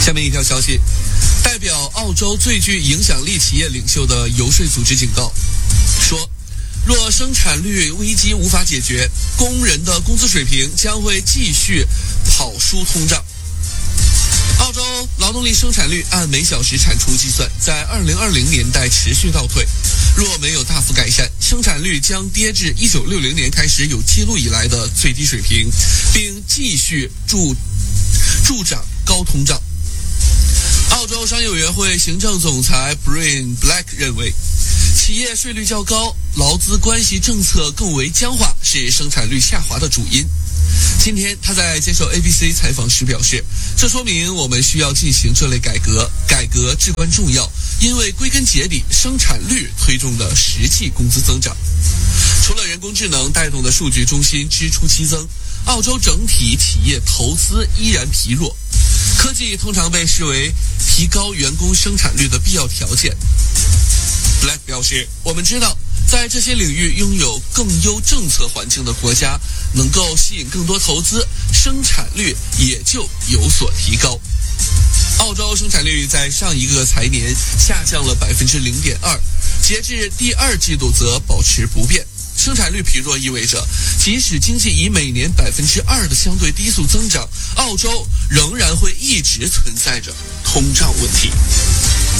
下面一条消息，代表澳洲最具影响力企业领袖的游说组织警告说，若生产率危机无法解决，工人的工资水平将会继续跑输通胀。澳洲劳动力生产率按每小时产出计算，在2020年代持续倒退，若没有大幅改善，生产率将跌至1960年开始有记录以来的最低水平，并继续助长高通胀。澳洲商业委员会行政总裁 Brian Black 认为，企业税率较高，劳资关系政策更为僵化，是生产率下滑的主因。今天他在接受 ABC 采访时表示，这说明我们需要进行这类改革，改革至关重要，因为归根结底，生产率推动了实际工资增长。除了人工智能带动的数据中心支出激增，澳洲整体企业投资依然疲弱。科技通常被视为提高员工生产率的必要条件。Black 表示，我们知道在这些领域拥有更优政策环境的国家能够吸引更多投资，生产率也就有所提高。澳洲生产率在上一个财年下降了 0.2%， 截至第二季度则保持不变。生产率疲弱意味着，即使经济以每年 2% 的相对低速增长，澳洲仍然会一直存在着通胀问题。